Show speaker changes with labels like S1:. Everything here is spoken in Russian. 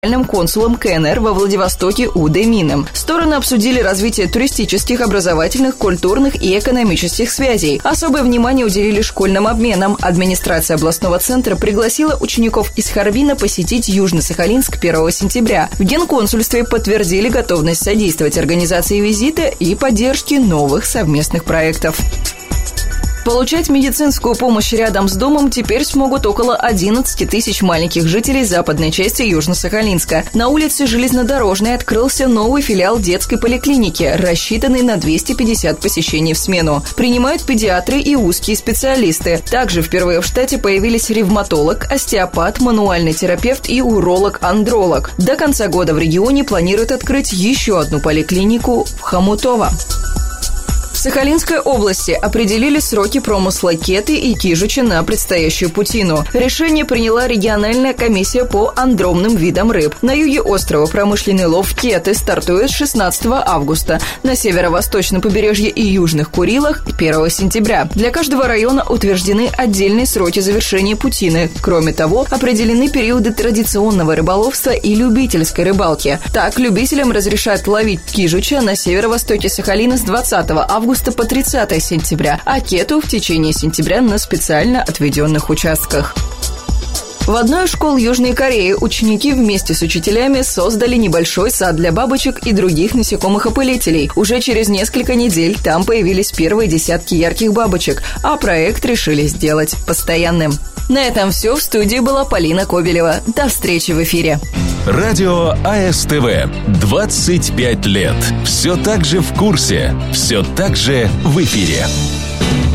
S1: консулом КНР во Владивостоке У.Д. Мином. Стороны обсудили развитие туристических, образовательных, культурных и экономических связей. Особое внимание уделили школьным обменам. Администрация областного центра пригласила учеников из Харбина посетить Южно-Сахалинск 1 сентября. В Генконсульстве подтвердили готовность содействовать организации визита и поддержке новых совместных проектов. Получать медицинскую помощь рядом с домом теперь смогут около 11 тысяч маленьких жителей западной части Южно-Сахалинска. На улице Железнодорожной открылся новый филиал детской поликлиники, рассчитанный на 250 посещений в смену. Принимают педиатры и узкие специалисты. Также впервые в штате появились ревматолог, остеопат, мануальный терапевт и уролог-андролог. До конца года в регионе планируют открыть еще одну поликлинику в Хомутово. В Сахалинской области определили сроки промысла кеты и кижуча на предстоящую путину. Решение приняла региональная комиссия по андромным видам рыб. На юге острова промышленный лов кеты стартует 16 августа, на северо-восточном побережье и южных Курилах 1 сентября. Для каждого района утверждены отдельные сроки завершения путины. Кроме того, определены периоды традиционного рыболовства и любительской рыбалки. Так, любителям разрешают ловить кижуча на северо-востоке Сахалина с 20 августа по 30 сентября, а кету в течение сентября на специально отведенных участках. В одной из школ Южной Кореи ученики вместе с учителями создали небольшой сад для бабочек и других насекомых-опылителей. Уже через несколько недель там появились первые десятки ярких бабочек, а проект решили сделать постоянным. На этом все. В студии была Полина Кобелева. До встречи в эфире.
S2: Радио АСТВ. 25 лет. Все так же в курсе. Все так же в эфире.